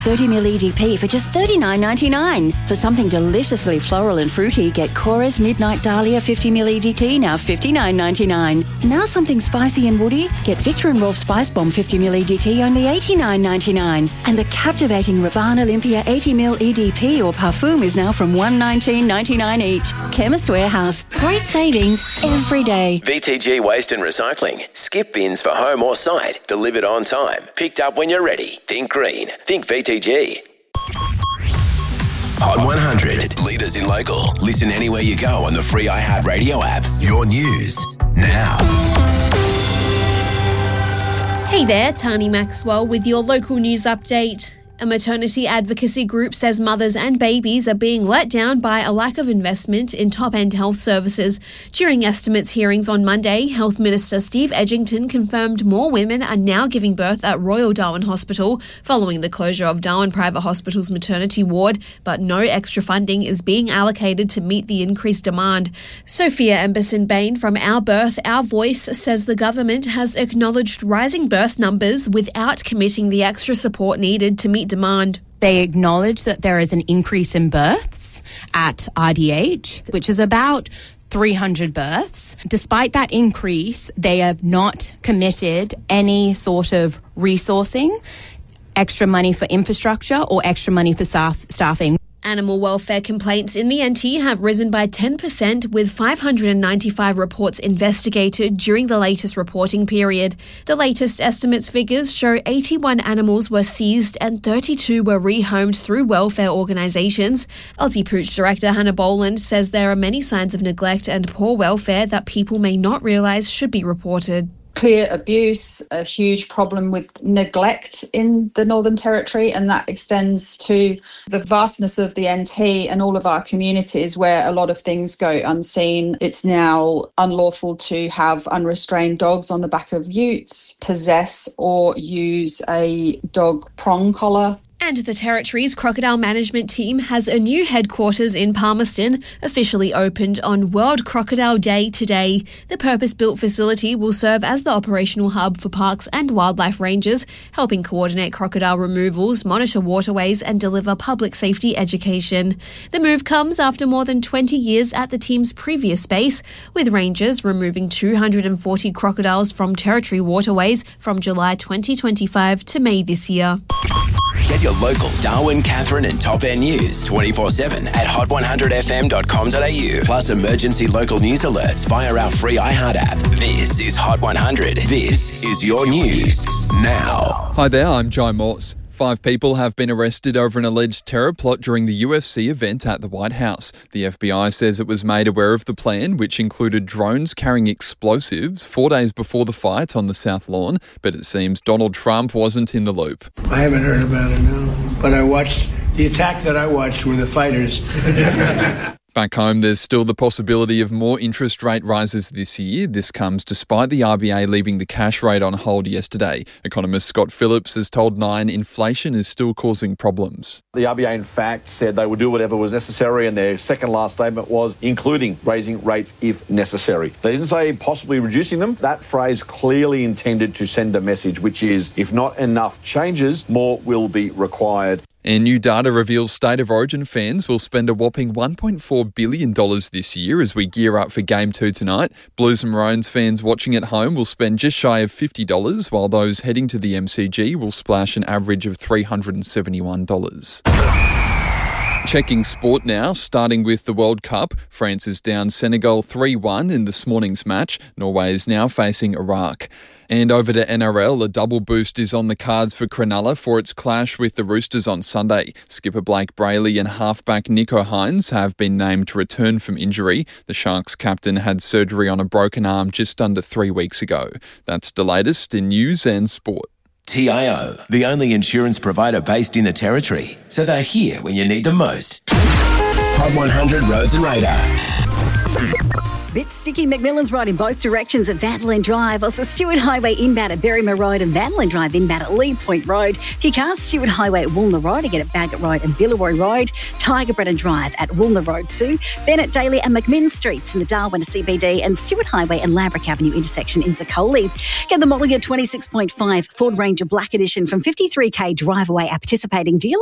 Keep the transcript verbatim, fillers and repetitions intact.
thirty milliliter E D P for just thirty-nine ninety-nine. For something deliciously floral and fruity, get Cora's Midnight Dahlia fifty milliliter E D T, now fifty-nine ninety-nine. Now something spicy and woody, get Victor and Rolf Spice Bomb fifty milliliter E D T, only eighty-nine ninety-nine. And the captivating Rabanne Olympia eighty milliliter E D P or Parfum is now from one nineteen ninety-nine each. Chemist Warehouse. Great savings every day. V T G Waste and Recycling. Skip bins for home or site. Delivered on time. Picked up when you're ready. Think green. Think V T G. Hot one hundred. Leaders in local. Listen anywhere you go on the free iHeartRadio app. Your news now. Hey there, Tani Maxwell with your local news update. A maternity advocacy group says mothers and babies are being let down by a lack of investment in top-end health services. During estimates hearings on Monday, Health Minister Steve Edgington confirmed more women are now giving birth at Royal Darwin Hospital following the closure of Darwin Private Hospital's maternity ward, but no extra funding is being allocated to meet the increased demand. Sophia Emberson-Bain from Our Birth, Our Voice says the government has acknowledged rising birth numbers without committing the extra support needed to meet demand. They acknowledge that there is an increase in births at I D H, which is about three hundred births. Despite that increase, they have not committed any sort of resourcing, extra money for infrastructure or extra money for staff staffing. Animal welfare complaints in the N T have risen by ten percent, with five hundred ninety-five reports investigated during the latest reporting period. The latest estimates figures show eighty-one animals were seized and thirty-two were rehomed through welfare organisations. Aussie Pooch Director Hannah Boland says there are many signs of neglect and poor welfare that people may not realise should be reported. Clear abuse, a huge problem with neglect in the Northern Territory, and that extends to the vastness of the N T and all of our communities where a lot of things go unseen. It's now unlawful to have unrestrained dogs on the back of utes, possess or use a dog prong collar. And the Territory's crocodile management team has a new headquarters in Palmerston, officially opened on World Crocodile Day today. The purpose-built facility will serve as the operational hub for parks and wildlife rangers, helping coordinate crocodile removals, monitor waterways and deliver public safety education. The move comes after more than twenty years at the team's previous base, with rangers removing two hundred forty crocodiles from Territory waterways from July twenty twenty-five to May this year. Get your local Darwin, Catherine and Top End news twenty-four seven at hot one hundred f m dot com dot a u. Plus emergency local news alerts via our free iHeart app. This is Hot one hundred. This is your news now. Hi there, I'm Jai Morse. Five people have been arrested over an alleged terror plot during the U F C event at the White House. The F B I says it was made aware of the plan, which included drones carrying explosives four days before the fight on the South Lawn, but it seems Donald Trump wasn't in the loop. I haven't heard about it, no. But I watched, the attack that I watched were the fighters. Back home, there's still the possibility of more interest rate rises this year. This comes despite the R B A leaving the cash rate on hold yesterday. Economist Scott Phillips has told Nine inflation is still causing problems. The R B A, in fact, said they would do whatever was necessary, and their second last statement was including raising rates if necessary. They didn't say possibly reducing them. That phrase clearly intended to send a message, which is if not enough changes, more will be required. And new data reveals State of Origin fans will spend a whopping one point four billion dollars this year as we gear up for Game two tonight. Blues and Maroons fans watching at home will spend just shy of fifty dollars, while those heading to the M C G will splash an average of three hundred seventy-one dollars. Checking sport now, starting with the World Cup. France is down Senegal three one in this morning's match. Norway is now facing Iraq. And over to N R L, a double boost is on the cards for Cronulla for its clash with the Roosters on Sunday. Skipper Blake Brayley and halfback Nico Hines have been named to return from injury. The Sharks captain had surgery on a broken arm just under three weeks ago. That's the latest in news and sport. T I O, the only insurance provider based in the Territory, so they're here when you need them most. Hot one hundred Roads and Radar. Bit sticky. McMillan's Road in both directions at Vanderlyn Drive. Also, Stewart Highway inbound at Berryman Road and Vanderlyn Drive inbound at Lee Point Road. If you can't, Stewart Highway at Woolner Road, again at Bagot Road and Villaroy Road. Tiger Brennan Drive at Woolner Road too. Bennett Daly and McMinn Streets in the Darwin C B D and Stewart Highway and Lambrick Avenue intersection in Zacoli. Get the model year twenty-six point five Ford Ranger Black Edition from fifty-three K drive away at participating dealers.